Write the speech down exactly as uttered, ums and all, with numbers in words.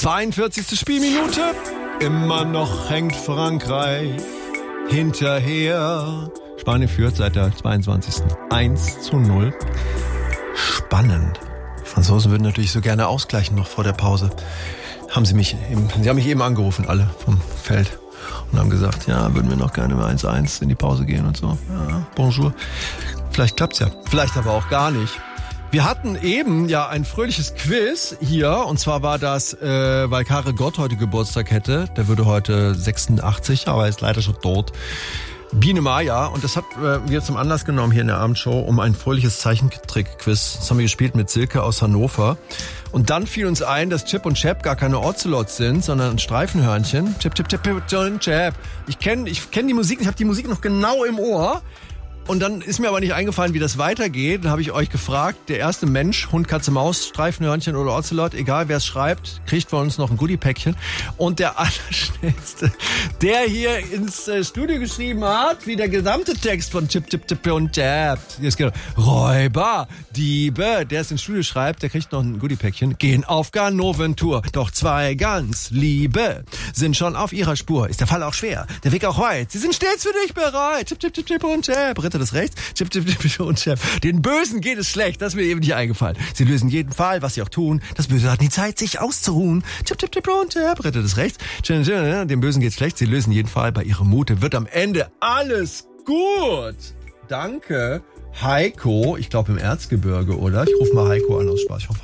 zweiundvierzigste Spielminute. Immer noch hängt Frankreich hinterher. Spanien führt seit der zweiundzwanzigsten eins zu null. Spannend. Die Franzosen würden natürlich so gerne ausgleichen noch vor der Pause. Haben sie mich eben, sie haben mich eben angerufen, alle vom Feld. Und haben gesagt, ja, würden wir noch gerne mal eins eins in die Pause gehen und so. Ja, bonjour. Vielleicht klappt's ja. Vielleicht aber auch gar nicht. Wir hatten eben ja ein fröhliches Quiz hier. Und zwar war das, äh, weil Karel Gott heute Geburtstag hätte. Der würde heute sechsundachtzig, aber er ist leider schon tot. Biene Maya. Und das hatten äh, wir zum Anlass genommen hier in der Abendshow, um ein fröhliches Zeichentrick-Quiz. Das haben wir gespielt mit Silke aus Hannover. Und dann fiel uns ein, dass Chip und Chap gar keine Ocelots sind, sondern Streifenhörnchen. Chip, Chip, Chip, Chip und Chap. Ich kenne ich kenn die Musik, ich habe die Musik noch genau im Ohr. Und dann ist mir aber nicht eingefallen, wie das weitergeht. Dann habe ich euch gefragt, der erste Mensch, Hund, Katze, Maus, Streifenhörnchen oder Ocelot, egal wer es schreibt, kriegt von uns noch ein Goodie-Päckchen. Und der Allerschnellste, der hier ins äh, Studio geschrieben hat, wie der gesamte Text von Chip, Chip, Chip und Chap. Jetzt genau. Räuber, Diebe, der es ins Studio schreibt, der kriegt noch ein Goodie-Päckchen. Gehen auf Ganoventour, doch zwei ganz Liebe sind schon auf ihrer Spur. Ist der Fall auch schwer, der Weg auch weit. Sie sind stets für dich bereit. Chip, Chip, Chip, Chip und Chap. Das rechts, Chip, Chip, Chip und Chap. Den Bösen geht es schlecht, das ist mir eben nicht eingefallen. Sie lösen jeden Fall, was sie auch tun. Das Böse hat nie Zeit, sich auszuruhen. Chip, Chip, Chip und Chap. Rettet es rechts. Den Bösen geht es schlecht, sie lösen jeden Fall. Bei ihrem Mute wird am Ende alles gut. Danke, Heiko. Ich glaube im Erzgebirge, oder? Ich rufe mal Heiko an aus Spaß. Ich hoffe,